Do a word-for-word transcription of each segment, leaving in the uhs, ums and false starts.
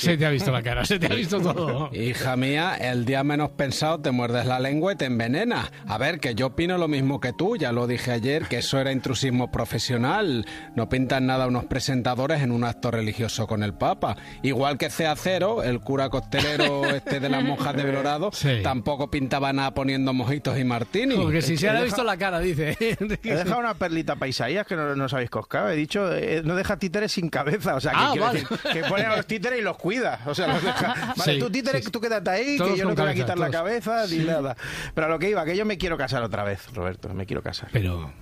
sí. Se te ha visto la cara, se te ha visto todo. Hija mía, el día menos pensado te muerdes la lengua y te envenenas. A ver, que yo opino lo mismo que tú, ya lo dije ayer, que eso era intrusismo profesional. No pintan nada unos presentadores en un acto religioso con el Papa. Igual que C A Cero, el cura costelero este de las monjas de Belorado, sí. tampoco pintaba nada poniendo mojitos y martini. Porque si es se ha deja... visto la cara, dice. He dejado una perlita para Isaías que no, no os habéis coscado. He dicho, eh, no deja títeres sin cabeza. O sea, que, ah, quiero vale. decir, que pone a los títeres y los cuida. O sea, los deja. Vale, sí, tú títeres, sí. tú quédate ahí, todos que yo no te voy a quitar todos. la cabeza ni nada. Pero a lo que iba, que yo me quiero casar otra vez, Roberto, me quiero casar. Pero...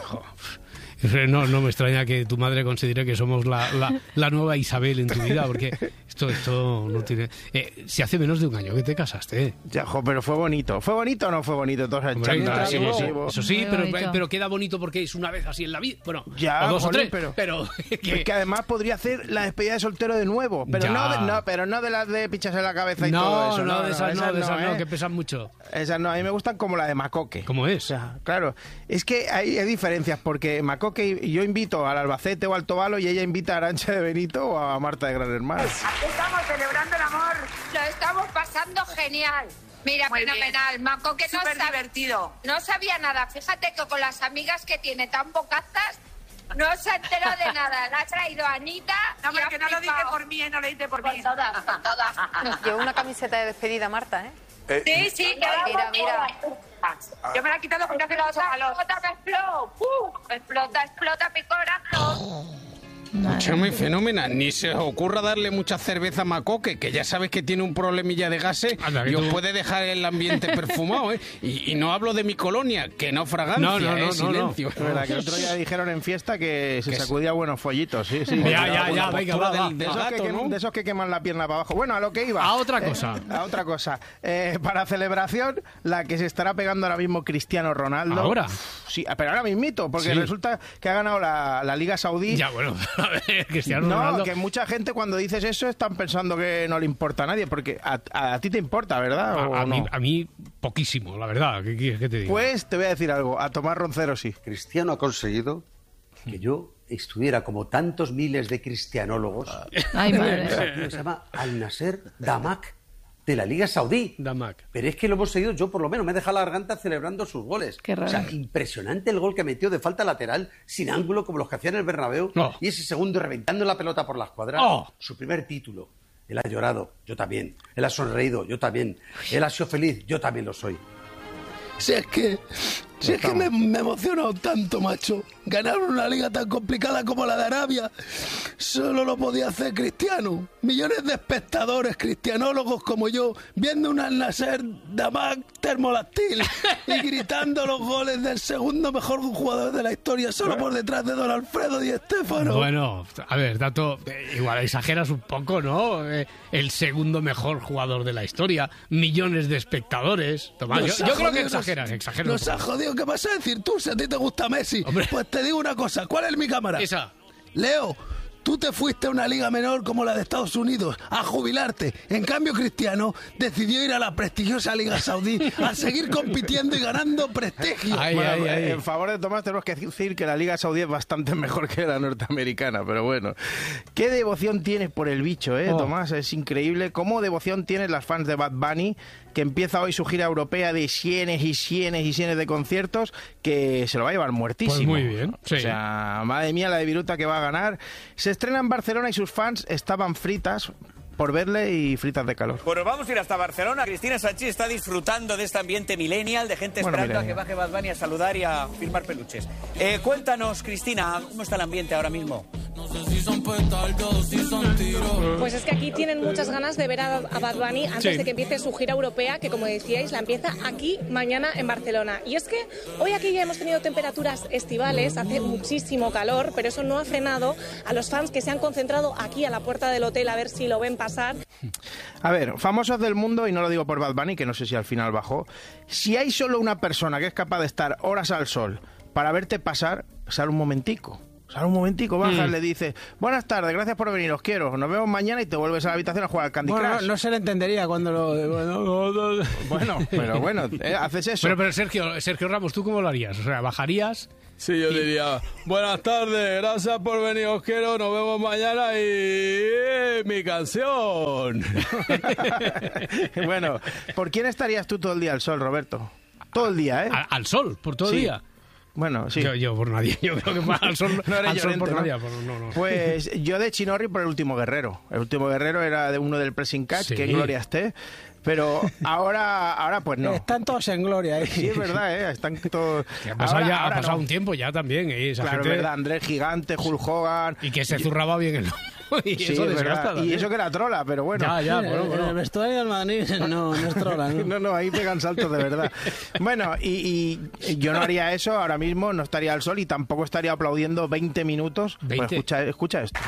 No, no me extraña que tu madre considere que somos la, la, la nueva Isabel en tu vida, porque esto, esto no tiene... Eh, si hace menos de un año que te casaste. ¿eh? Ya, jo, pero fue bonito. ¿Fue bonito o no fue bonito? Todos Hombre, claro, sí, sí, eso sí, pero, pero queda bonito porque es una vez así en la vida. Bueno, ya, o dos joder, o tres, pero... pero que... Es que además podría hacer la despedida de soltero de nuevo, pero no de, no, pero no de las de picharse la cabeza y no, todo eso. No, no, de esas no, esas de esas no, ¿eh? no, que pesan mucho. Esas no, a mí me gustan como la de Macoque. ¿Cómo es? O sea, claro, es que hay, hay diferencias, porque Macoque y yo invito al Albacete o al Tobalo y ella invita a Arantxa de Benito o a Marta de Gran Hermano. Aquí estamos celebrando el amor. Lo estamos pasando genial. Mira, muy fenomenal. Macoque no, Súper divertido. No sabía nada. Fíjate que con las amigas que tiene tan bocazas no se enteró de nada. La ha traído Anita. No, pero que no lo dice por mí, no lo dice por mí. Con todas, con todas. Nos llevó una camiseta de despedida, Marta, ¿eh? Eh, sí, sí, mira, mira, mira. Yo me la he quitado porque hace mucho calor. Explota, me explota, uh, explota, explota mi corazón. Escúchame, fenomenal. Ni se os ocurra darle mucha cerveza a Macoque, que ya sabes que tiene un problemilla de gases y os puede dejar el ambiente perfumado, ¿eh? Y, y no hablo de mi colonia, que no fragancia, no, no, no, ¿eh? No, silencio. No. Verdad, que el otro día dijeron en fiesta que se sacudía buenos follitos, sí, sí. Ya, ya, ya, venga, va, va. De, de, esos gato, que, ¿no? de esos que queman la pierna para abajo. Bueno, a lo que iba. A otra cosa. Eh, a otra cosa. Eh, para celebración, la que se estará pegando ahora mismo Cristiano Ronaldo. ¿Ahora? Sí, pero ahora mismito, porque sí. resulta que ha ganado la, la Liga Saudí. Ya, bueno, a ver, Cristiano No, Ronaldo. que mucha gente cuando dices eso están pensando que no le importa a nadie, porque a, a, a ti te importa, ¿verdad? ¿O a, a, no? mí, a mí poquísimo, la verdad. ¿Qué quieres que te diga? Pues te voy a decir algo, a Tomás Roncero sí. Cristiano ha conseguido que yo estuviera como tantos miles de cristianólogos. Ay, madre. Se llama Al-Nasser Damak de la Liga Saudí. Damak. Pero es que lo hemos seguido, yo por lo menos me he dejado la garganta celebrando sus goles. Qué raro. O sea, impresionante el gol que metió de falta lateral, sin ángulo, como los que hacían en el Bernabéu. Oh. Y ese segundo reventando la pelota por la escuadra. Oh. Su primer título. Él ha llorado, yo también. Él ha sonreído, yo también. Él ha sido feliz, yo también lo soy. Si es que, si es que me, me he emocionado tanto, macho. Ganar una liga tan complicada como la de Arabia solo lo podía hacer Cristiano. Millones de espectadores cristianólogos como yo viendo un Al-Nasser Damak termoláctil y gritando los goles del segundo mejor jugador de la historia solo por detrás de Don Alfredo Di Stéfano. Bueno, a ver, Tato, eh, igual exageras un poco, ¿no? Eh, el segundo mejor jugador de la historia, millones de espectadores. Tomás, yo, yo creo que exageras, exageras. Nos ha jodido, ¿qué vas a decir tú? Si a ti te gusta Messi. Hombre. Pues te digo una cosa, ¿cuál es mi cámara? Esa. Leo, tú te fuiste a una liga menor como la de Estados Unidos a jubilarte. En cambio, Cristiano decidió ir a la prestigiosa Liga Saudí a seguir compitiendo y ganando prestigio. Ay, bueno, ay, ay. En favor de Tomás tenemos que decir que la Liga Saudí es bastante mejor que la norteamericana, pero bueno. ¿Qué devoción tienes por el bicho, eh, oh. Tomás? Es increíble. ¿Cómo devoción tienen las fans de Bad Bunny, que empieza hoy su gira europea de cienes y cienes y cienes de conciertos, que se lo va a llevar muertísimo? Pues muy bien, sí. O sea, madre mía, la de Viruta que va a ganar. Se estrena en Barcelona y sus fans estaban fritas por verle y fritas de calor. Bueno, vamos a ir hasta Barcelona. Cristina Sanchís está disfrutando de este ambiente millennial, de gente Bueno, esperando millennial. a que baje Bad Bunny a saludar y a firmar peluches. Eh, cuéntanos, Cristina, ¿cómo está el ambiente ahora mismo? Pues es que aquí tienen muchas ganas de ver a, a Bad Bunny antes Sí. de que empiece su gira europea, que como decíais, la empieza aquí mañana en Barcelona. Y es que hoy aquí ya hemos tenido temperaturas estivales, hace muchísimo calor, pero eso no ha frenado a los fans que se han concentrado aquí a la puerta del hotel a ver si lo ven pasar. A ver, famosos del mundo, y no lo digo por Bad Bunny, que no sé si al final bajó, si hay solo una persona que es capaz de estar horas al sol para verte pasar, sale un momentico. Sale un momentico, bajas, Mm. le dices, buenas tardes, gracias por venir, os quiero, nos vemos mañana y te vuelves a la habitación a jugar al Candy Bueno, Crush. no, no se le entendería cuando lo... Bueno, Bueno, pero bueno, eh, haces eso. Pero, pero Sergio, Sergio Ramos, ¿tú cómo lo harías? O sea, ¿bajarías? Sí, yo diría, buenas tardes, gracias por venir, os quiero, nos vemos mañana y... ¡eh, mi canción! Bueno, ¿por quién estarías tú todo el día al sol, Roberto? Todo el día, ¿eh? ¿Al, al sol? ¿Por todo el Sí. día? Bueno, sí. Yo, yo por nadie. Yo creo que para al sol, No eres al sol por Llorente, nadie. ¿no? por- no, no. Pues yo de Chinorri por el último guerrero. El último guerrero era de uno del pressing catch, Sí. que gloria esté. Pero ahora, ahora pues no. Están todos en gloria, ¿eh? Sí, es verdad, ¿eh? Están todos... Que ha pasado, Ahora- ya, ha ahora pasado no. un tiempo ya también. ¿eh? Esa Claro, es gente- verdad. Andrés Gigante, Hulk Hogan... Y que se zurraba bien el lomo. Y Sí, eso es desgasta verdad. Y también. eso que era trola, pero bueno. Ya, ya, bueno, En bueno. el vestuario del Madrid no, no es trola, ¿no? No, no, ahí pegan saltos de verdad. Bueno, y, y yo no haría eso ahora mismo, no estaría al sol y tampoco estaría aplaudiendo veinte minutos. Pues ¿veinte? escucha, escucha esto.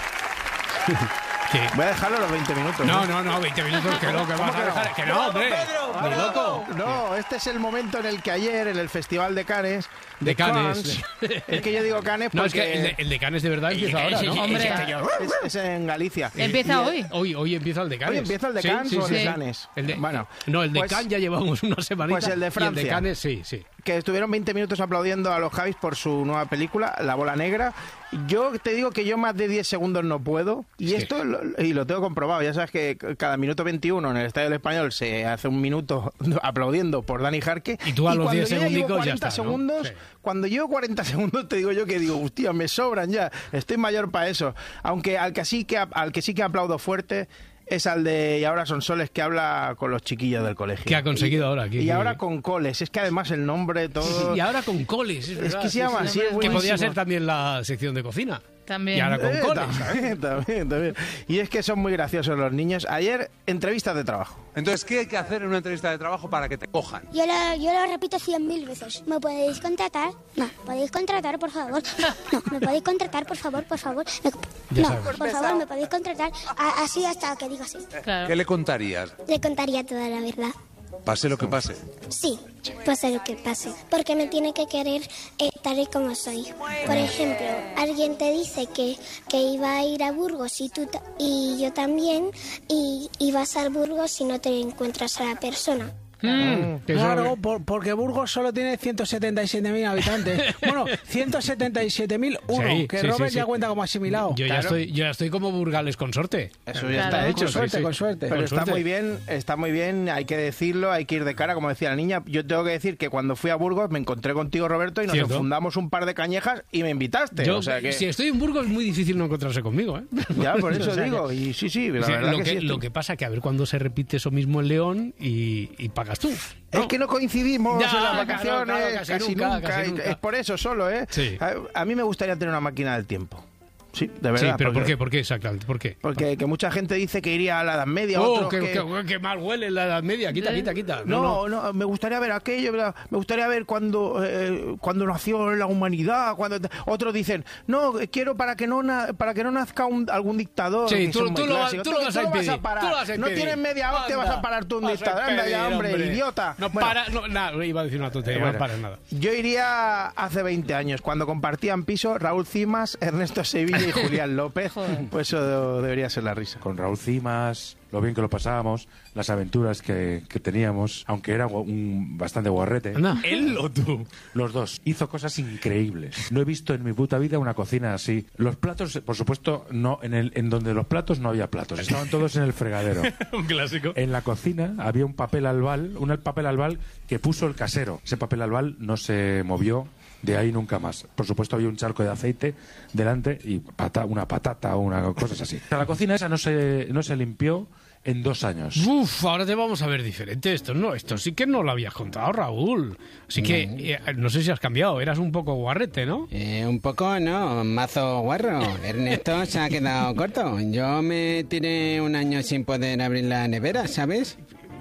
¿Qué? Voy a dejarlo los veinte minutos. No, ¿eh? no, no, veinte minutos, que no, que vas a dejar. Que no, hombre. Ni loco. No, este es el momento en el que ayer, en el Festival de Cannes, De Cannes. es que yo digo Cannes porque... No, es que el de, el de Cannes de verdad empieza ahora, ¿no? Hombre. Es, que yo- es- es en Galicia. Empieza Y- hoy. Hoy, hoy empieza el de Cannes. Hoy empieza el de Sí, Cannes sí, o el sí. de Cannes. El de, Bueno, no, el de pues- Cannes ya llevamos una semanita. pues el de y el Francia. de Cannes, sí, sí. que estuvieron veinte minutos aplaudiendo a los Javis por su nueva película, La Bola Negra. Yo te digo que yo más de diez segundos no puedo, y Sí. esto lo, y lo tengo comprobado. Ya sabes que cada minuto veintiuno en el Estadio del Español se hace un minuto aplaudiendo por Dani Jarque. Y tú a los cuando diez yo ya llevo segundicos ya cuarenta está, ¿no? segundos, Sí. cuando llevo cuarenta segundos te digo yo que digo, hostia, me sobran ya, estoy mayor para eso. Aunque al que sí que al que sí que aplaudo fuerte es al de Y ahora son soles, que habla con los chiquillos del colegio. ¿Qué ha conseguido Y- ahora? ¿Qué- Y qué- ahora con coles. Es que además el nombre todo... Y ahora con coles. Es, Es verdad, que se llama así, es Que podría buenísimo. ser también la sección de cocina. También. Y ahora con Eh, coles. también, también, también. Y es que son muy graciosos los niños. Ayer, entrevistas de trabajo. Entonces, ¿qué hay que hacer en una entrevista de trabajo para que te cojan? Yo lo, yo lo repito cien mil veces. ¿Me podéis contratar? No. ¿Podéis contratar, por favor? No. ¿Me podéis contratar, por favor, por favor? Me- Ya no, sabes. por favor, ¿me podéis contratar? A- así hasta que diga sí. Claro. ¿Qué le contarías? Le contaría toda la verdad. Pase lo que pase. Sí, pase lo que pase. Porque me tiene que querer eh, tal y como soy. Por ejemplo, alguien te dice que, que iba a ir a Burgos y, tú ta- y yo también, y, y vas al Burgos y no te encuentras a la persona. Mm, que eso- Claro, por- porque Burgos solo tiene ciento setenta y siete mil habitantes. Bueno, ciento setenta y siete mil uno, Sí, que sí, Robert sí, ya sí. cuenta como asimilado. Yo, ya Claro. estoy, yo ya estoy como Burgales Consorte. Eso ya está hecho. Con suerte, con suerte. Pero Con está suerte. muy bien, está muy bien, hay que decirlo, hay que ir de cara, como decía la niña. Yo tengo que decir que cuando fui a Burgos me encontré contigo, Roberto, y nos Cierto. enfundamos un par de cañejas y me invitaste. Yo, o sea que, Si estoy en Burgos es muy difícil no encontrarse conmigo, ¿eh? ya, por eso O sea que- digo. Y sí, sí, la Sí, verdad lo, que, que, sí estoy- lo que pasa que a ver cuándo se repite eso mismo en León y, y pagas tú. Es que no coincidimos Ya, en las claro, vacaciones, claro, casi, casi nunca, nunca, casi y nunca. Es por eso solo, ¿eh? Sí. A, a mí me gustaría tener una máquina del tiempo. Sí, de Sí, verdad. pero ¿por porque- qué? ¿Por qué exactamente? ¿Por qué? Porque que mucha gente dice que iría a la Edad Media, Oh, otros qué, que... qué- qué mal huele la Edad Media. Quita, quita, quita. No, no, me gustaría ver aquello, ¿verdad? Me gustaría ver cuando, eh, cuando nació la humanidad, cuando otros dicen, no, quiero para que no na- para que no nazca un- algún dictador. Sí, que tú- son tú muy lo vas- clásicos. tú lo vas a impedir, parar. tú lo vas a No impedir. tienes media hora, te vas a Anda, parar tú un vas a dictador. Anda ya, impedir, hombre, hombre. idiota. No Bueno, para, no, nada, iba a decir una tontería, Bueno, no para nada. yo iría hace veinte años, cuando compartían piso Raúl Cimas, Ernesto Sevilla y Julián López. Pues eso debería ser la risa. Con Raúl Cimas, lo bien que lo pasábamos, las aventuras que, que teníamos, aunque era gu- un bastante guarrete. Anda, ¿él o tú? Los dos. Hizo cosas increíbles. No he visto en mi puta vida una cocina así. Los platos, por supuesto, no en el en donde los platos no había platos. Estaban todos en el fregadero. Un clásico. En la cocina había un papel albal, un papel albal que puso el casero. Ese papel albal no se movió de ahí nunca más. Por supuesto había un charco de aceite delante y pata, una patata o una cosas así. La cocina esa no se, no se limpió en dos años. Uf, ahora te vamos a ver diferente. Esto no, esto sí que no lo habías contado, Raúl. Así que eh, no sé si has cambiado. Eras un poco guarrete, ¿no? Eh, un poco, no, mazo guarro. Ernesto se ha quedado corto. Yo me tiré un año sin poder abrir la nevera, ¿sabes?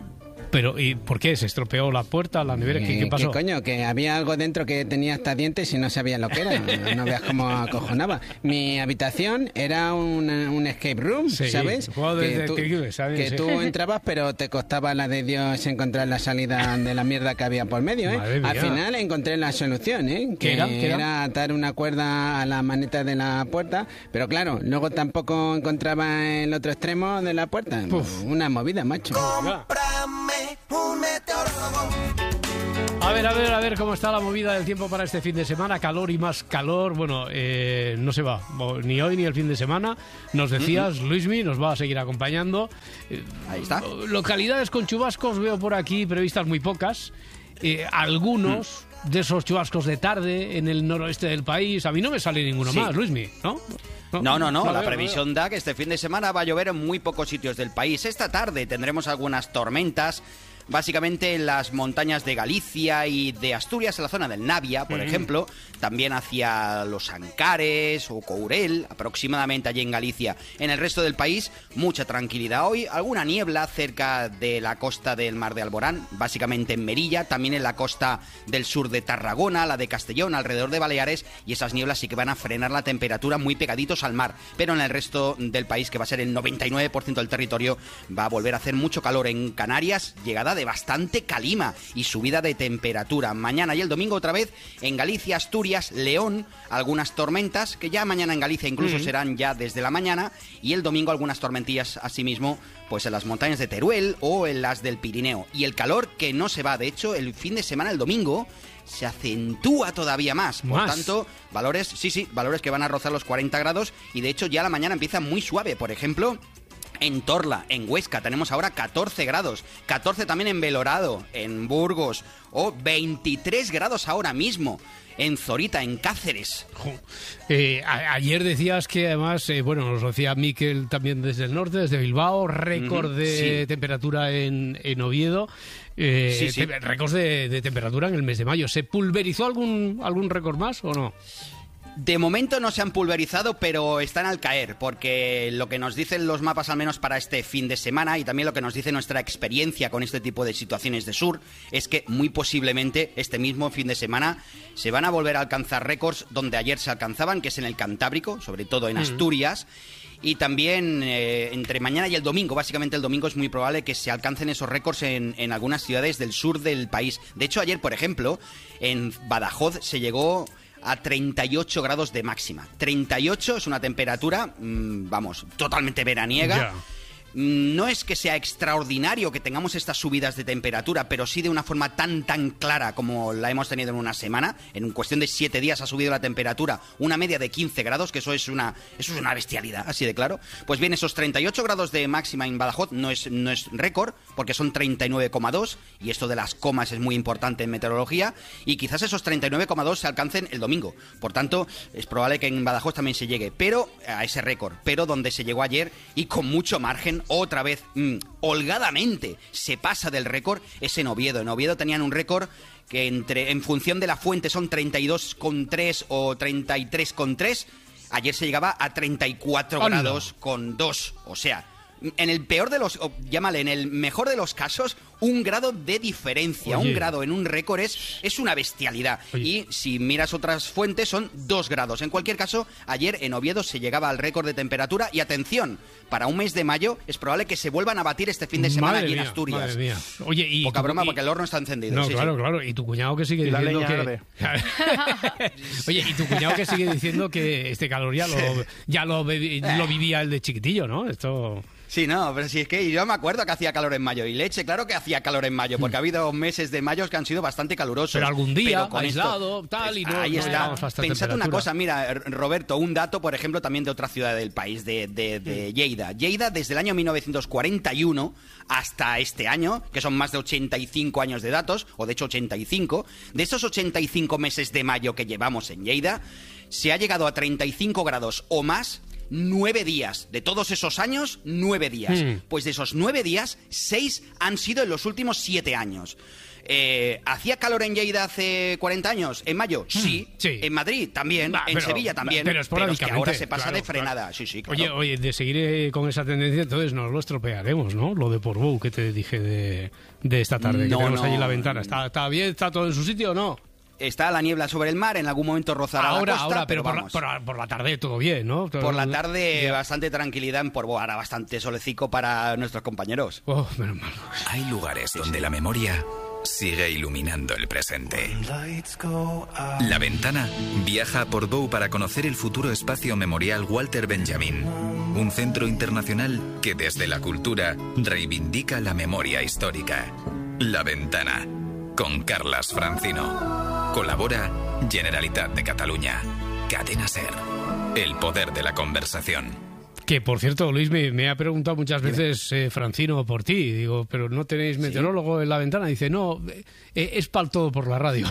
Pero, ¿y por qué? ¿Se estropeó la puerta, la nevera? ¿Qué, qué pasó? ¿Qué coño? Que había algo dentro que tenía hasta dientes y no sabía lo que era. No, no veas cómo acojonaba. Mi habitación era un, un escape room, Sí, ¿sabes? juego de que tú, detective, ¿sabes? que Sí. tú entrabas, pero te costaba la de Dios encontrar la salida de la mierda que había por medio, ¿eh? Madre Al mía. final encontré la solución, ¿eh? ¿Qué Que era? ¿Qué era? era atar una cuerda a la maneta de la puerta, pero claro, luego tampoco encontraba el otro extremo de la puerta. Uf. Una movida, macho. A ver, a ver, a ver cómo está la movida del tiempo para este fin de semana. Calor y más calor. Bueno, eh, no se va ni hoy ni el fin de semana. Nos decías, Luismi, nos va a seguir acompañando. Eh, Ahí está. Localidades con chubascos veo por aquí, previstas muy pocas. Eh, algunos de esos chubascos de tarde en el noroeste del país. A mí no me sale ninguno Sí. más, Luismi, ¿no? No, no, no. No La veo, previsión da que este fin de semana va a llover en muy pocos sitios del país. Esta tarde tendremos algunas tormentas, básicamente en las montañas de Galicia y de Asturias, en la zona del Navia, por Mm. ejemplo. También hacia los Ancares o Courel, aproximadamente allí en Galicia. En el resto del país, mucha tranquilidad hoy. Alguna niebla cerca de la costa del Mar de Alborán, básicamente en Merilla. También en la costa del sur de Tarragona, la de Castellón, alrededor de Baleares. Y esas nieblas sí que van a frenar la temperatura muy pegaditos al mar. Pero en el resto del país, que va a ser el noventa y nueve por ciento del territorio, va a volver a hacer mucho calor. En Canarias, llegada de bastante calima y subida de temperatura. Mañana y el domingo otra vez en Galicia, Asturias, León, algunas tormentas, que ya mañana en Galicia incluso Mm. serán ya desde la mañana, y el domingo algunas tormentillas asimismo, pues en las montañas de Teruel o en las del Pirineo. Y el calor que no se va, de hecho, el fin de semana, el domingo, se acentúa todavía más. Por ¿Más? tanto, valores, sí, sí, valores que van a rozar los cuarenta grados, y de hecho ya la mañana empieza muy suave. Por ejemplo, en Torla, en Huesca, tenemos ahora catorce grados. catorce también en Belorado, en Burgos. O veintitrés grados ahora mismo en Zorita, en Cáceres. Eh, a- ayer decías que además, eh, bueno, nos lo decía Miquel también desde el norte, desde Bilbao, récord Ujú, de sí. temperatura en, en Oviedo, eh, Sí, sí. te- récords de, de temperatura en el mes de mayo. ¿Se pulverizó algún, algún récord más o no? De momento no se han pulverizado, pero están al caer, porque lo que nos dicen los mapas, al menos para este fin de semana, y también lo que nos dice nuestra experiencia con este tipo de situaciones de sur, es que muy posiblemente este mismo fin de semana se van a volver a alcanzar récords donde ayer se alcanzaban, que es en el Cantábrico, sobre todo en Mm. Asturias. Y también eh, entre mañana y el domingo, básicamente el domingo es muy probable que se alcancen esos récords en, en algunas ciudades del sur del país. De hecho, ayer, por ejemplo, en Badajoz se llegó a treinta y ocho grados de máxima. treinta y ocho es una temperatura, mmm, vamos, totalmente veraniega. Ya. No es que sea extraordinario que tengamos estas subidas de temperatura, pero sí de una forma tan tan clara como la hemos tenido en una semana. En cuestión de siete días ha subido la temperatura una media de quince grados, que eso es una eso es una bestialidad, así de claro. Pues bien, esos treinta y ocho grados de máxima en Badajoz no es, no es récord, porque son treinta y nueve coma dos, y esto de las comas es muy importante en meteorología, y quizás esos treinta y nueve coma dos se alcancen el domingo. Por tanto, es probable que en Badajoz también se llegue, pero a ese récord, pero donde se llegó ayer y con mucho margen, otra vez, mmm, holgadamente, se pasa del récord, es en Oviedo. En Oviedo tenían un récord que entre, en función de la fuente son treinta y dos coma tres o treinta y tres coma tres. Ayer se llegaba a treinta y cuatro ¡Hala! grados con dos. O sea, en el peor de los, o llámale, en el mejor de los casos, un grado de diferencia. Oye. Un grado en un récord es, es una bestialidad. Oye. Y si miras otras fuentes son dos grados. En cualquier caso, ayer en Oviedo se llegaba al récord de temperatura. Y atención, para un mes de mayo es probable que se vuelvan a batir este fin de semana Madre aquí mía, en Asturias. madre mía. Oye, y Poca tu- broma y- porque el horno está encendido. No, sí, claro, sí. claro. Y tu cuñado que sigue Y la diciendo leña que... Oye, y tu cuñado que sigue diciendo que este calor ya lo, ya lo, bebi- lo vivía el de chiquitillo, ¿no? Esto... Sí, no, pero si es que yo me acuerdo que hacía calor en mayo. Y leche, claro que hacía calor en mayo, porque ha habido meses de mayo que han sido bastante calurosos. Pero algún día, Pero con aislado, esto- tal, y no- Ahí no está. llegamos a esta Pensad una temperatura. cosa, mira, R- Roberto, un dato, por ejemplo, también de otra ciudad del país, de, de, de Lleida. Lleida, desde el año mil novecientos cuarenta y uno hasta este año, que son más de ochenta y cinco años de datos, o de hecho ochenta y cinco, de esos ochenta y cinco meses de mayo que llevamos en Lleida, se ha llegado a treinta y cinco grados o más nueve días. De todos esos años, nueve días. Hmm. Pues de esos nueve días, seis han sido en los últimos siete años. Eh, ¿Hacía calor en Lleida hace cuarenta años? ¿En mayo? Sí. sí. ¿En Madrid? También. Bah, ¿En pero- Sevilla? También. pero es que esporádicamente, ahora se pasa claro, de frenada. claro. Sí, sí, claro. Oye, oye, de seguir eh, con esa tendencia, entonces nos lo estropearemos, ¿no? Lo de Portbou que te dije de, de esta tarde, No, que tenemos no. allí en la ventana. ¿Está, ¿Está bien? ¿Está todo en su sitio o no? Está la niebla sobre el mar, en algún momento rozará Ahora, la costa, ahora, pero, por, la, vamos. por, la, por la tarde todo bien, ¿no? Todo- Por la tarde, Ya. bastante tranquilidad en Portbou. Ahora bastante solecico para nuestros compañeros. Oh, menos mal. Hay lugares donde la memoria sigue iluminando el presente. La Ventana viaja a Portbou para conocer el futuro espacio memorial Walter Benjamin, un centro internacional que desde la cultura reivindica la memoria histórica. La Ventana, con Carlas Francino. Colabora Generalitat de Cataluña. Cadena SER. El poder de la conversación. Que, por cierto, Luis, me, me ha preguntado muchas veces eh, Francino por ti. Digo, ¿pero no tenéis meteorólogo en la ventana? Dice, no, eh, es pal todo por la radio.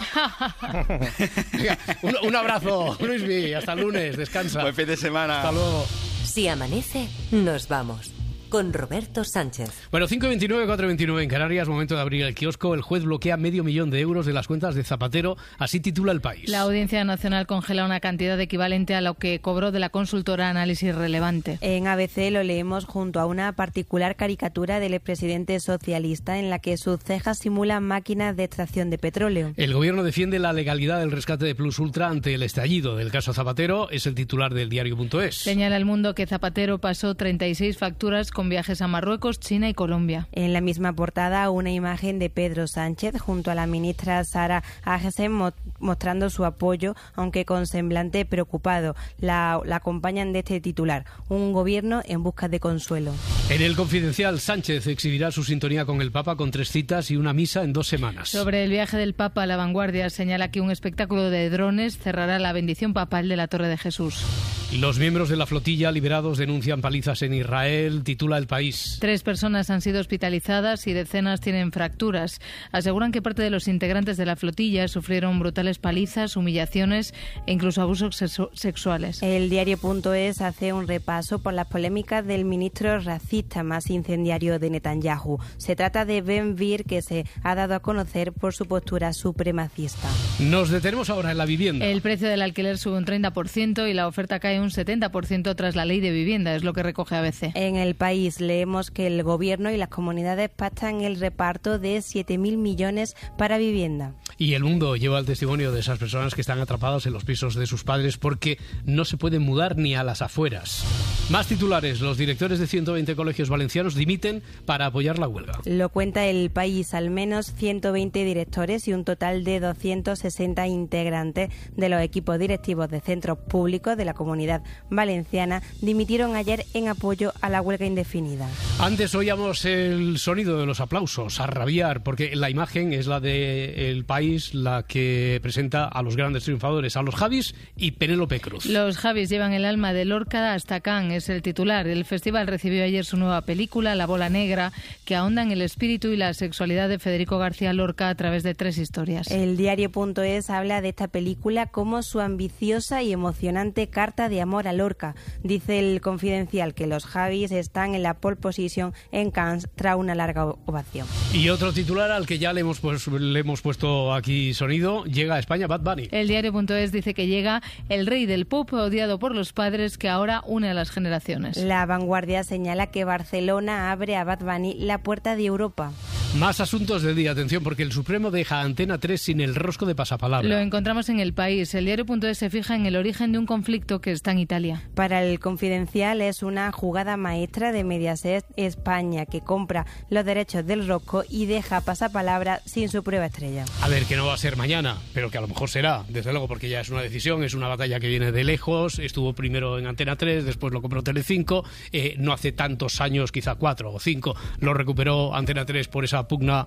Venga, un, un abrazo, Luismi. Hasta el lunes. Descansa. Buen fin de semana. Hasta luego. Si amanece, nos vamos. Con Roberto Sánchez. Bueno, cinco veintinueve, cuatro veintinueve en Canarias, momento de abrir el kiosco. El juez bloquea medio millón de euros de las cuentas de Zapatero, así titula El País. La Audiencia Nacional congela una cantidad equivalente a lo que cobró de la consultora Análisis Relevante. En A B C lo leemos junto a una particular caricatura del expresidente socialista en la que sus cejas simulan máquinas de extracción de petróleo. El gobierno defiende la legalidad del rescate de Plus Ultra ante el estallido del caso Zapatero, es el titular del diario punto es. Señala El Mundo que Zapatero pasó treinta y seis facturas con viajes a Marruecos, China y Colombia. En la misma portada, una imagen de Pedro Sánchez junto a la ministra Sara Agesen mo- mostrando su apoyo, aunque con semblante preocupado. La, la acompañan de este titular: un gobierno en busca de consuelo. En El Confidencial, Sánchez exhibirá su sintonía con el Papa con tres citas y una misa en dos semanas. Sobre el viaje del Papa, La Vanguardia señala que un espectáculo de drones cerrará la bendición papal de la Torre de Jesús. Los miembros de la flotilla liberados denuncian palizas en Israel, titula El País. Tres personas han sido hospitalizadas y decenas tienen fracturas. Aseguran que parte de los integrantes de la flotilla sufrieron brutales palizas, humillaciones e incluso abusos sexu- sexuales. El diario punto es hace un repaso por las polémicas del ministro racista más incendiario de Netanyahu. Se trata de Ben Gvir, que se ha dado a conocer por su postura supremacista. Nos detenemos ahora en la vivienda. El precio del alquiler sube un treinta por ciento y la oferta cae un setenta por ciento tras la ley de vivienda, es lo que recoge A B C. En El País leemos que el gobierno y las comunidades pactan el reparto de siete mil millones para vivienda. Y El Mundo lleva el testimonio de esas personas que están atrapadas en los pisos de sus padres porque no se pueden mudar ni a las afueras. Más titulares. Los directores de ciento veinte colegios valencianos dimiten para apoyar la huelga. Lo cuenta El País. Al menos ciento veinte directores y un total de doscientos sesenta integrantes de los equipos directivos de centros públicos de la Comunidad Valenciana dimitieron ayer en apoyo a la huelga indefinida. Antes oíamos el sonido de los aplausos, a rabiar, porque la imagen es la de El País, la que presenta a los grandes triunfadores, a los Javis y Penélope Cruz. Los Javis llevan el alma de Lorca hasta Cannes, es el titular. El festival recibió ayer su nueva película, La Bola Negra, que ahonda en el espíritu y la sexualidad de Federico García Lorca a través de tres historias. El diario punto es habla de esta película como su ambiciosa y emocionante carta de amor a Lorca. Dice El Confidencial que los Javis están en la pole position en Cannes tras una larga ovación. Y otro titular al que ya le hemos, pues, le hemos puesto aquí sonido, llega a España Bad Bunny. El diario punto es dice que llega el rey del pop odiado por los padres que ahora une a las generaciones. La Vanguardia señala que Barcelona abre a Bad Bunny la puerta de Europa. Más asuntos del día, atención, porque el Supremo deja a Antena tres sin el rosco de pasapalabra. Lo encontramos en El País. El diario punto es se fija en el origen de un conflicto que está en Italia. Para El Confidencial es una jugada maestra de Mediaset España, que compra los derechos del rosco y deja pasapalabra sin su prueba estrella. A ver, que no va a ser mañana, pero que a lo mejor será, desde luego, porque ya es una decisión, es una batalla que viene de lejos. Estuvo primero en Antena tres, después lo compró Telecinco, eh, no hace tantos años, quizá cuatro o cinco, lo recuperó Antena tres por esa pugna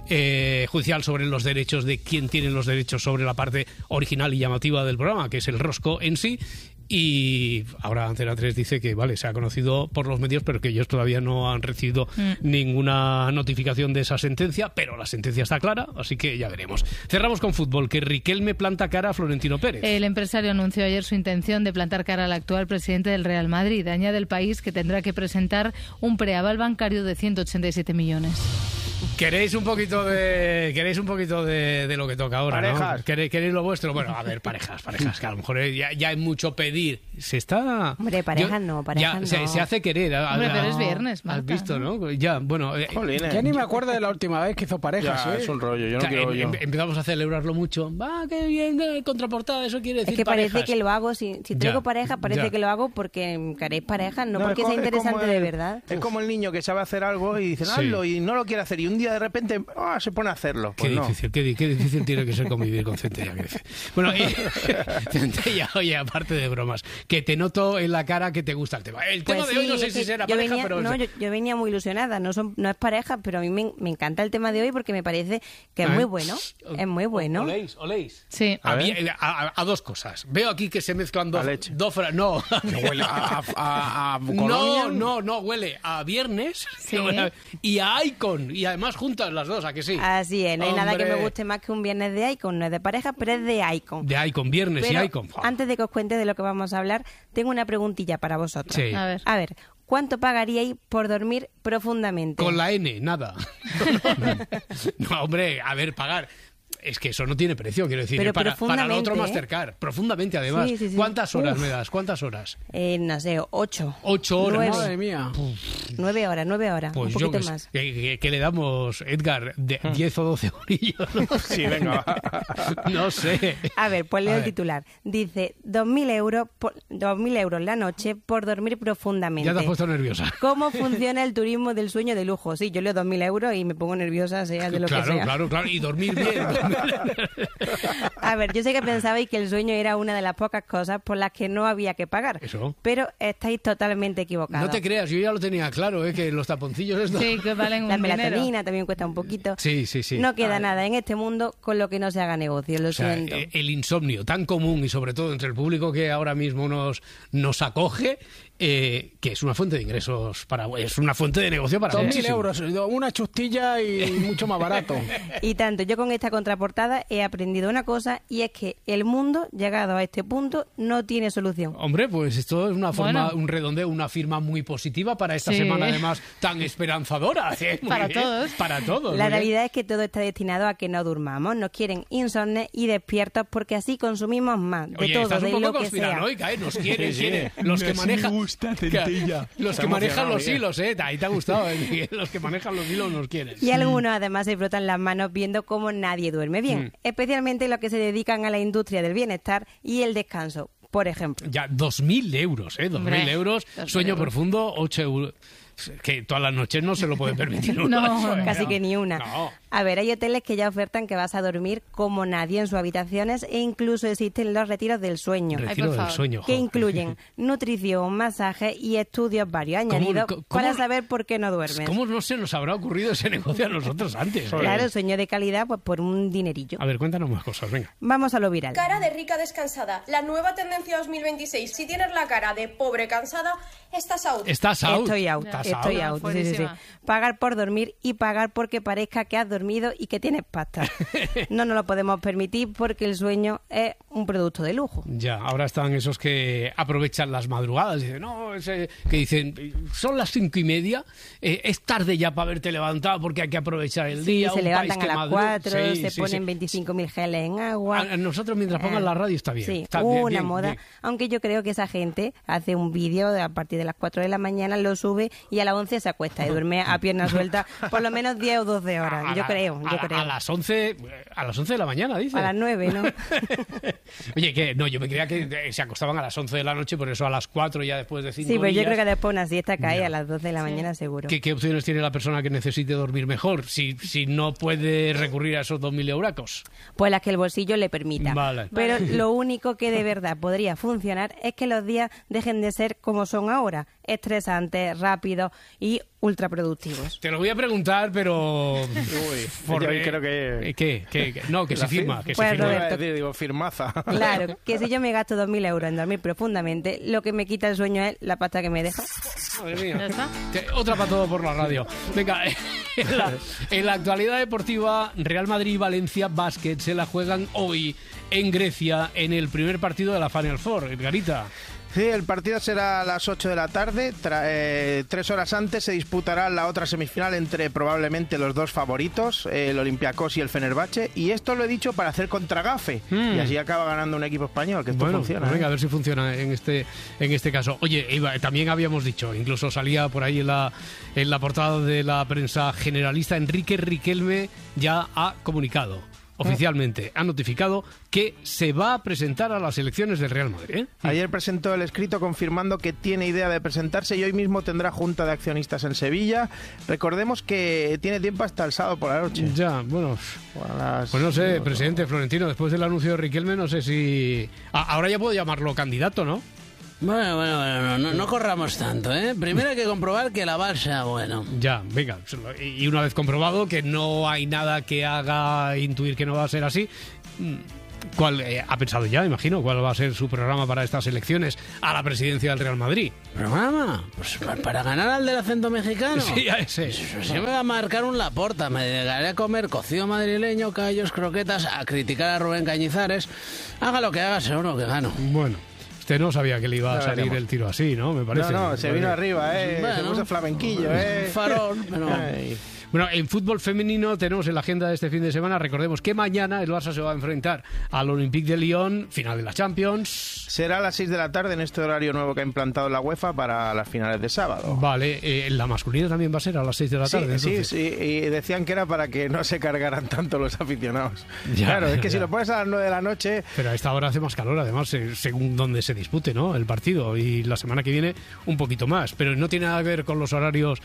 eh, judicial sobre los derechos de quién tiene los derechos sobre la parte original y llamativa del programa, que es el rosco en sí. Y ahora Antena tres dice que, vale, se ha conocido por los medios, pero que ellos todavía no han recibido mm. ninguna notificación de esa sentencia, pero la sentencia está clara, así que ya veremos. Cerramos con fútbol, que Riquelme planta cara a Florentino Pérez. El empresario anunció ayer su intención de plantar cara al actual presidente del Real Madrid. Añade el País que tendrá que presentar un preaval bancario de ciento ochenta y siete millones. ¿Queréis un poquito de queréis un poquito de, de lo que toca ahora, parejas? ¿no? ¿Queréis, ¿Queréis lo vuestro? Bueno, a ver, parejas, parejas, que a lo mejor ya, ya hay mucho pedir. Se está... Hombre, parejas no, parejas ya, no. Se, se hace querer. Hombre, pero es viernes, Marta. Has visto, ¿no? Ya, bueno... Eh, ya ni me acuerdo de la última vez que hizo parejas, ya, ¿eh? es un rollo, yo no o sea, quiero em, yo. em, empezamos a celebrarlo mucho. Va, qué bien, eh, contraportada, eso quiere decir Es que parejas. parece que lo hago, si, si traigo Ya, pareja, parece ya. que lo hago porque queréis parejas, no, No, porque es co- sea es como interesante el- de verdad. Es como el niño que sabe hacer algo y dicen, Sí. hazlo, y no lo quiere hacer, y un día de repente ah, se pone a hacerlo. Qué Pues no. difícil, qué, di- qué difícil tiene que ser convivir con Centella. que dice. Bueno, y, Centella, oye, aparte de bromas, que te noto en la cara que te gusta el tema. El tema Pues de hoy sí, no sé es si que será yo pareja, venía, pero... no, yo, yo venía muy ilusionada, no son no es pareja, pero a mí me, me encanta el tema de hoy porque me parece que es ¿Eh? muy bueno, es muy bueno. ¿Oléis? ¿Oléis? Sí. A, A vi- ver. a- a- a dos cosas. Veo aquí que se mezclan dos... A leche. dos fra- no. Huele a, a, a, a No, colonia. no, no, huele a viernes Sí. y a Icon. Y además juntas las dos, ¿a que sí? Así es, no hay nada que me Hombre. guste más que un viernes de Icon, no es de pareja, pero es de Icon. De Icon, viernes Pero y Icon. Fua. antes de que os cuente de lo que vamos a hablar, tengo una preguntilla para vosotros. Sí. A ver. A ver, ¿cuánto pagaríais por dormir profundamente? Con la N, nada. No, hombre, a ver, pagar. Es que eso no tiene precio, quiero decir. Pero eh, para, para el otro profundamente, ¿eh? Mastercard. Profundamente, además. Sí, sí, sí. ¿Cuántas horas Uf. me das? ¿Cuántas horas? Eh, no sé, ocho. Ocho horas. Nueve. Madre mía. Nueve horas, nueve horas, Pues un yo poquito que sé. más. ¿Qué, qué- qué le damos, Edgar? De diez o doce orillos. Sí, venga. No sé. A ver, pues leo A el ver. titular. Dice, dos mil euros, por, dos mil euros la noche por dormir profundamente. Ya te has puesto nerviosa. ¿Cómo funciona el turismo del sueño de lujo? Sí, yo leo dos mil euros y me pongo nerviosa, sea de lo Claro, que sea. claro, claro. Y dormir bien. A ver, yo sé que pensabais que el sueño era una de las pocas cosas por las que no había que pagar. Eso. Pero estáis totalmente equivocados. No te creas, yo ya lo tenía claro, ¿eh? Que los taponcillos estos... Sí, que valen un La dinero. melatonina también cuesta un poquito. Sí, sí, sí. No queda Ah, nada en este mundo con lo que no se haga negocio, lo O sea, siento. eh, el insomnio tan común y sobre todo entre el público que ahora mismo nos, nos acoge, eh, que es una fuente de ingresos para es una fuente de negocio para Dos mil muchísimos. euros, una chustilla y mucho más barato. Y tanto, yo con esta contraportada he aprendido una cosa y es que el mundo, llegado a este punto, no tiene solución. Hombre, pues esto es una forma, Bueno. un redondeo, una firma muy positiva para esta Sí. semana, además tan esperanzadora. ¿eh? Muy Para bien, todos. Para todos. La muy bien. realidad es que todo está destinado a que no durmamos. Nos quieren insomnes y despiertos porque así consumimos más de Oye, todo, estás un de poco lo que sea. conspiranoica, ¿eh? Nos quieren, Sí, sí. quieren. Los que Nos manejan... gusta, Centella. Los Está que manejan emocionado, los Miguel. hilos, ¿eh? Ahí te ha gustado, ¿eh? Miguel? Los que manejan los hilos nos quieren. Y algunos además se frotan las manos viendo cómo nadie duerme bien, Mm. especialmente los que se dedican a la industria del bienestar y el descanso, por ejemplo. Ya, dos mil euros, ¿eh? Dos mil Hombre, euros, dos mil sueño euros. profundo, ocho euros. Que todas las noches no se lo puede permitir uno. No, eso, ¿eh? Casi que ni una. No. A ver, hay hoteles que ya ofertan que vas a dormir como nadie en sus habitaciones e incluso existen los retiros del sueño. Retiro Ay, por del favor. sueño. Que jo. incluyen nutrición, masaje y estudios varios añadidos co- cómo- para saber por qué no duermes. ¿Cómo no se nos habrá ocurrido ese negocio a nosotros antes? eh? Claro, sueño de calidad pues por un dinerillo. A ver, cuéntanos más cosas, venga. Vamos a lo viral. Cara de rica descansada, la nueva tendencia dos mil veintiséis. Si tienes la cara de pobre cansada, estás out. ¿Estás out? Estoy out, ¿Estás estoy out? out. Sí, sí, sí. Fuerísima. Pagar por dormir y pagar porque parezca que has dormido y que tienes pasta. No nos lo podemos permitir porque el sueño es un producto de lujo. Ya, ahora están esos que aprovechan las madrugadas. Dicen, no, ese- que dicen, son las cinco y media, eh, es tarde ya para haberte levantado porque hay que aprovechar el Sí, día. se un levantan país que a las madruga. cuatro, Sí, se sí, ponen sí. veinticinco mil geles en agua. A- a nosotros mientras pongan la radio está bien. Sí, Está bien, una bien, moda. bien. Aunque yo creo que esa gente hace un vídeo de- a partir de las cuatro de la mañana, lo sube y a las once se acuesta y duerme a pierna suelta por lo menos diez o doce horas. A yo la- creo, a yo la- creo. A las once, a las once de la mañana, dice. A las nueve, ¿no? Oye, que no, yo me creía que eh, se acostaban a las once de la noche, por eso a las cuatro ya después de cinco Sí, pero yo días. creo que después una siesta cae Ya. a las doce de la mañana seguro. ¿Qué, qué opciones tiene la persona que necesite dormir mejor si, si no puede recurrir a esos dos mil euracos? Pues las que el bolsillo le permita. Vale. Pero lo único que de verdad podría funcionar es que los días dejen de ser como son ahora. estresantes, rápidos y ultraproductivos. Te lo voy a preguntar, pero... Uy, por- yo creo que... ¿Qué? ¿Qué? ¿Qué? No, que La se firma. fir- Que Pues, se firma. Roberto. Decir, digo, firmaza. Claro, que si yo me gasto dos mil euros en dormir profundamente, lo que me quita el sueño es la pasta que me deja. Madre mía. ¿Ya está? Que- Otra para todo por la radio. Venga, en la, en la actualidad deportiva, Real Madrid y Valencia Basket se la juegan hoy en Grecia en el primer partido de la Final Four. Edgarita. Sí, el partido será a las ocho de la tarde. Tra- eh, tres horas antes se disputará la otra semifinal entre probablemente los dos favoritos, el Olympiacos y el Fenerbahce. Y esto lo he dicho para hacer contragafe. Mm. Y así acaba ganando un equipo español, que esto Bueno, funciona. pues venga, ¿eh? a ver si funciona en este en este caso. Oye, Eva, también habíamos dicho, incluso salía por ahí en la, en la portada de la prensa generalista, Enrique Riquelme ya ha comunicado. Oficialmente ha notificado que se va a presentar a las elecciones del Real Madrid. ¿eh? Ayer presentó el escrito confirmando que tiene idea de presentarse y hoy mismo tendrá junta de accionistas en Sevilla. Recordemos que tiene tiempo hasta el sábado por la noche. Ya, bueno, A las- pues no sé, presidente Florentino, después del anuncio de Riquelme, no sé si... Ah, ahora ya puedo llamarlo candidato, ¿no? Bueno, bueno, bueno, no, no, no corramos tanto, ¿eh? Primero hay que comprobar que la base sea bueno. Ya, venga. Y una vez comprobado que no hay nada que haga intuir que no va a ser así, ¿cuál eh, ha pensado ya, imagino, cuál va a ser su programa para estas elecciones a la presidencia del Real Madrid? ¿Programa? Pues pa- para ganar al del acento mexicano. Sí, a ese. Pues yo me voy a marcar un Laporta, me dedicaré a comer cocido madrileño, callos, croquetas, a criticar a Rubén Cañizares. Haga lo que haga, seguro que gano. Bueno. Usted no sabía que le iba a Ya salir veremos. el tiro así, ¿no? Me parece. No, no, se vino Vale. arriba, ¿eh? Bueno. Se puso flamenquillo, ¿eh? Farol, pero... Ay. Bueno, en fútbol femenino tenemos en la agenda de este fin de semana, recordemos que mañana el Barça se va a enfrentar al Olympique de Lyon, final de la Champions. Será a las seis de la tarde en este horario nuevo que ha implantado la UEFA para las finales de sábado. Vale, eh, la masculina también va a ser a las seis de la tarde. Sí, sí, entonces. sí, y decían que era para que no se cargaran tanto los aficionados. Ya, claro, es que ya. si lo pones a las nueve de la noche, Pero a esta hora hace más calor, además, eh, según donde se dispute, ¿no? El partido. Y la semana que viene un poquito más. Pero no tiene nada que ver con los horarios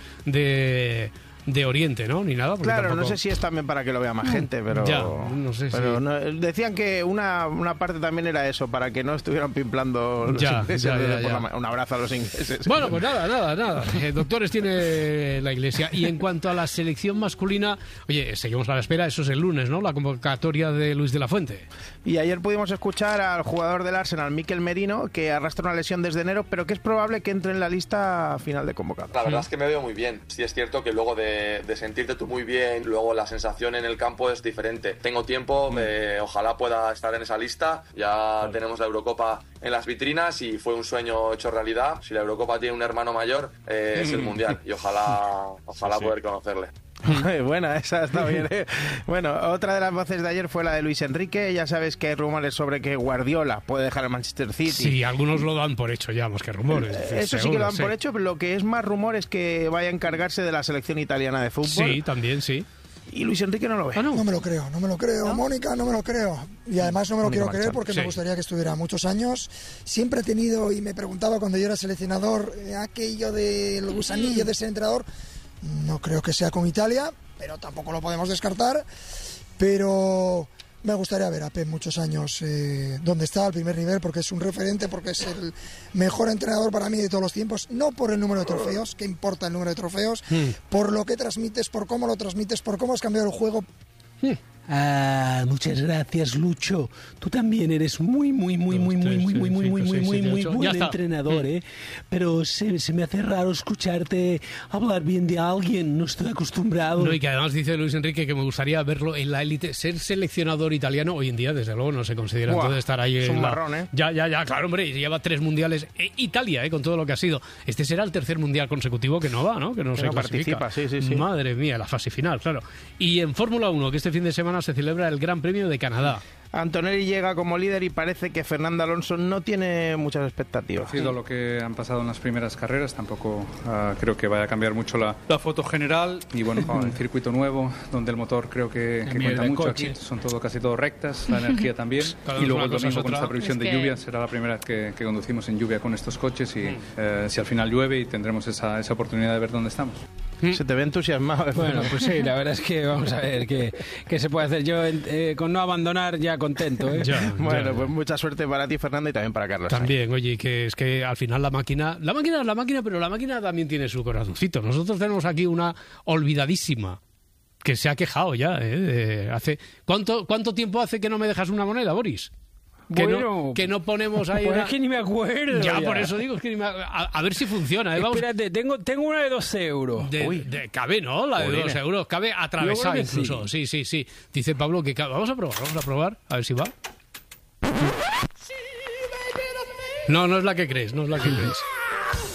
de, de Oriente, ¿no? Ni nada. porque claro, tampoco- no sé si es también para que lo vea más gente, pero... Ya, no sé si- pero no- decían que una, una parte también era eso, para que no estuvieran pimplando los Ya, ingleses ya, desde ya, por ya. la ma- Un abrazo a los ingleses. Bueno, pues nada, nada, nada. Eh, doctores tiene la Iglesia. Y en cuanto a la selección masculina, oye, seguimos a la espera, eso es el lunes, ¿no? La convocatoria de Luis de la Fuente. Y ayer pudimos escuchar al jugador del Arsenal, Mikel Merino, que arrastra una lesión desde enero, pero que es probable que entre en la lista final de convocados. La verdad es que me veo muy bien. Sí es cierto que luego de, de sentirte tú muy bien, luego la sensación en el campo es diferente. Tengo tiempo, eh, ojalá pueda estar en esa lista. Ya tenemos la Eurocopa en las vitrinas y fue un sueño hecho realidad. Si la Eurocopa tiene un hermano mayor, eh, es el Mundial. Y ojalá, ojalá Sí, sí. poder conocerle. Buena, esa está bien, ¿eh? Bueno, otra de las voces de ayer fue la de Luis Enrique. Ya sabes que hay rumores sobre que Guardiola puede dejar el Manchester City. Sí, algunos lo dan por hecho ya, más que rumores. Eso sí que seguro, lo dan por hecho, pero lo que es más rumor es que vaya a encargarse de la selección italiana de fútbol. Sí, también, sí. Y Luis Enrique no lo ve. No me lo creo, no me lo creo, Mónica, no me lo creo. Y además no me lo Mónica quiero creer Marchán, porque sí. me gustaría que estuviera muchos años. Siempre he tenido, y me preguntaba cuando yo era seleccionador, eh, aquello del gusanillo de ser entrenador. No creo que sea con Italia, pero tampoco lo podemos descartar. Pero me gustaría ver a Pep muchos años eh, donde está al primer nivel, porque es un referente, porque es el mejor entrenador para mí de todos los tiempos, no por el número de trofeos, que importa el número de trofeos, por lo que transmites, por cómo lo transmites, por cómo has cambiado el juego. Ah, muchas gracias, Lucho. Tú también eres muy, muy, muy, muy, muy, muy, muy, muy, muy, muy, muy, muy buen entrenador, ¿eh? Pero se, se me hace raro escucharte hablar bien de alguien. No estoy acostumbrado. No, y que además dice Luis Enrique que me gustaría verlo en la élite. Ser seleccionador italiano hoy en día, desde luego, no se considera. Buah, Entonces estar ahí es en un la- marrón, ¿eh? Ya, ya, ya, claro, hombre, lleva tres mundiales. Eh, Italia, eh, con todo lo que ha sido. Este será el tercer mundial consecutivo que no va, ¿no? Que no Que se no clasifica. participa, sí, sí, sí. Madre mía, la fase final, claro. Y en Fórmula uno, que este fin de semana se celebra el Gran Premio de Canadá. Antonelli llega como líder y parece que Fernando Alonso no tiene muchas expectativas. Ha sido lo que han pasado en las primeras carreras, tampoco uh, creo que vaya a cambiar mucho la, la foto general y bueno, con el circuito nuevo donde el motor creo que, que Mierda, cuenta mucho, coche. aquí son todo, casi todo rectas, la energía también Cada y vez luego una el cosa es domingo con otra. esta previsión Es de que- lluvia será la primera vez que, que conducimos en lluvia con estos coches y eh, si al final llueve y tendremos esa, esa oportunidad de ver dónde estamos. Se te ve entusiasmado. Bueno, pues sí, la verdad es que vamos a ver qué, qué se puede hacer. Yo eh, con no abandonar ya contento. ¿eh? Ya, bueno, ya. pues mucha suerte para ti, Fernando, y también para Carlos. También, oye, que es que al final la máquina, la máquina es la máquina, pero la máquina también tiene su corazoncito. Nosotros tenemos aquí una olvidadísima que se ha quejado ya. ¿eh? De hace ¿cuánto, ¿Cuánto tiempo hace que no me dejas una moneda, Boris? Que, bueno, no, que no ponemos ahí... Pues una... es que ni me acuerdo. Ya, ya. por eso digo, es que ni me... a, a ver si funciona. ¿eh? Vamos... Espérate, tengo, tengo una de dos euros. De, de, cabe, ¿no? La de Jolines. dos euros. Cabe atravesar incluso. Sí. sí, sí, sí. Dice Pablo que cabe. Vamos a probar, vamos a probar. A ver si va. No, no es la que crees, no es la que crees.